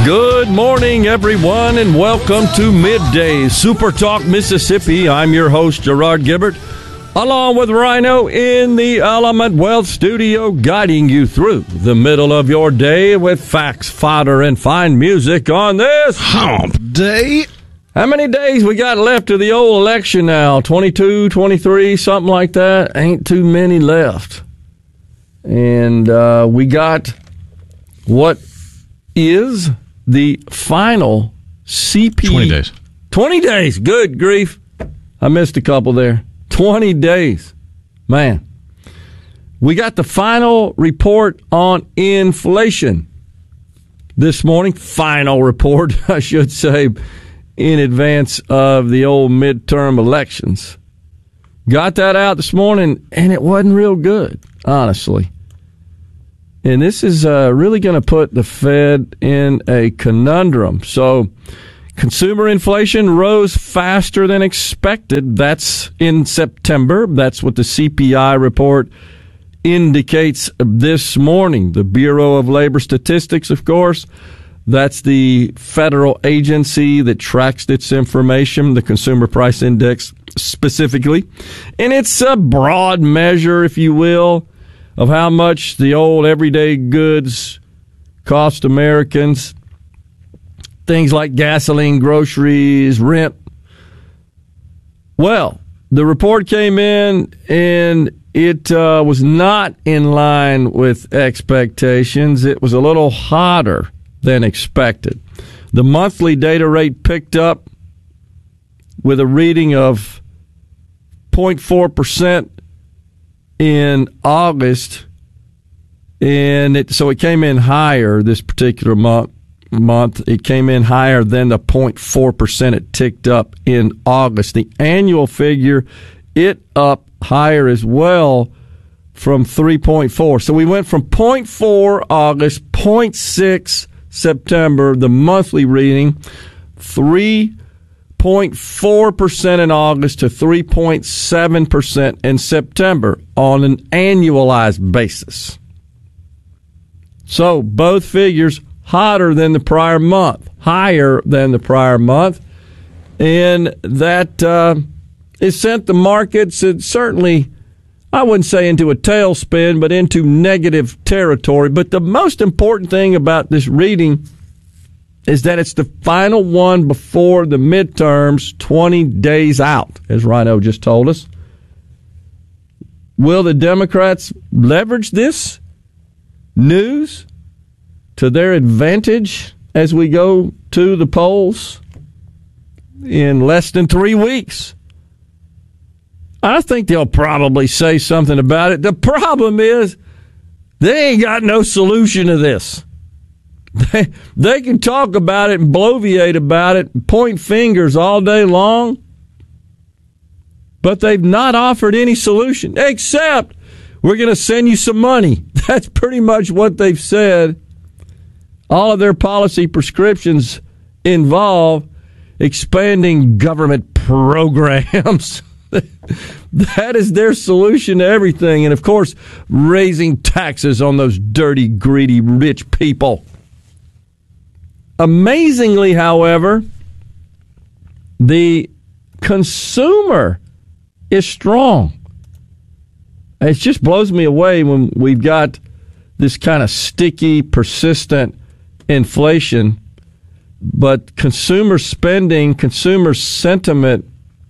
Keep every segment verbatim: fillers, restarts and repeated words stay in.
Good morning, everyone, and welcome to Midday Super Talk Mississippi. I'm your host, Gerard Gibbert, along with Rhino in the Element Wealth Studio, guiding you through the middle of your day with facts, fodder, and fine music on this Hump Day. How many days we got left to the old election now? twenty-two, twenty-three, something like that? Ain't too many left. And uh, we got what is the final C P. twenty days. twenty days. Good grief. I missed a couple there. twenty days. Man. We got the final report on inflation this morning. Final report, I should say, in advance of the old midterm elections. Got that out this morning, and it wasn't real good, honestly. And this is uh, really going to put the Fed in a conundrum. So consumer inflation rose faster than expected. That's in September. That's what the C P I report indicates this morning. The Bureau of Labor Statistics, of course, that's the federal agency that tracks its information, the Consumer Price Index specifically. And it's a broad measure, if you will, of how much the old everyday goods cost Americans. Things like gasoline, groceries, rent. Well, the report came in and it uh, was not in line with expectations. It was a little hotter than expected. The monthly data rate picked up with a reading of zero point four percent in August, and it, so it came in higher this particular month. Month it came in higher than the zero point four percent it ticked up in August. The annual figure, it up higher as well from three point four. So we went from zero point four August, zero point six September, the monthly reading, three point four percent in August to three point seven percent in September on an annualized basis. So both figures hotter than the prior month, higher than the prior month, and that uh, it sent the markets, it certainly, I wouldn't say into a tailspin, but into negative territory. But the most important thing about this reading is that it's the final one before the midterms, twenty days out, as Rhino just told us. Will the Democrats leverage this news to their advantage as we go to the polls in less than three weeks? I think they'll probably say something about it. The problem is they ain't got no solution to this. They, they can talk about it and bloviate about it and point fingers all day long, but they've not offered any solution except we're going to send you some money. That's pretty much what they've said. All of their policy prescriptions involve expanding government programs. That is their solution to everything. And, of course, raising taxes on those dirty, greedy, rich people. Amazingly, however, the consumer is strong. It just blows me away when we've got this kind of sticky, persistent inflation, but consumer spending, consumer sentiment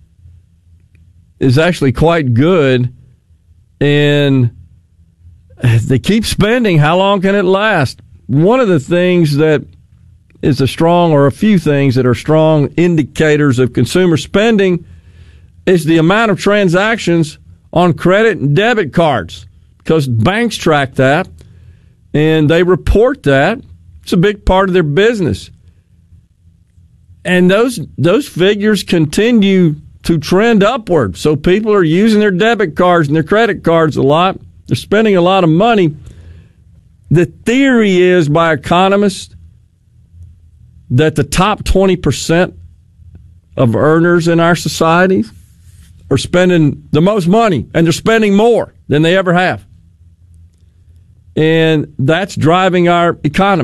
is actually quite good, and they keep spending. How long can it last? One of the things that is a strong, or a few things that are strong indicators of consumer spending, is the amount of transactions on credit and debit cards, because banks track that and they report that. It's a big part of their business. And those those figures continue to trend upward. So people are using their debit cards and their credit cards a lot. They're spending a lot of money. The theory is by economists that the top twenty percent of earners in our society are spending the most money, and they're spending more than they ever have. And that's driving our economy.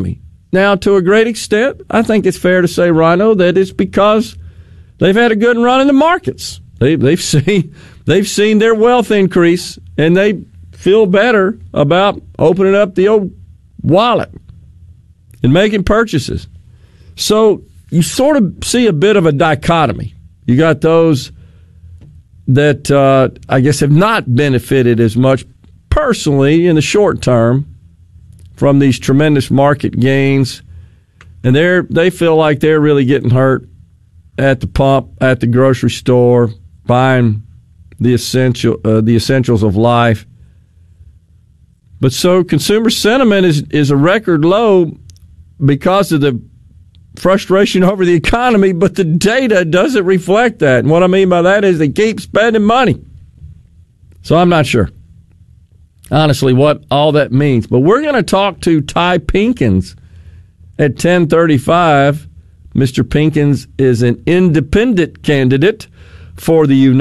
Now, to a great extent, I think it's fair to say, Rhino, that it's because they've had a good run in the markets. They, they've seen they've seen their wealth increase, and they feel better about opening up the old wallet and making purchases. So you sort of see a bit of a dichotomy. You got those that uh, I guess have not benefited as much personally in the short term from these tremendous market gains, and they're they feel like they're really getting hurt at the pump, at the grocery store, buying the essential uh, the essentials of life. But so consumer sentiment is is a record low because of the frustration over the economy, but the data doesn't reflect that. And what I mean by that is they keep spending money. So I'm not sure, honestly, what all that means. But we're going to talk to Ty Pinkins at ten thirty-five. Mister Pinkins is an independent candidate for the United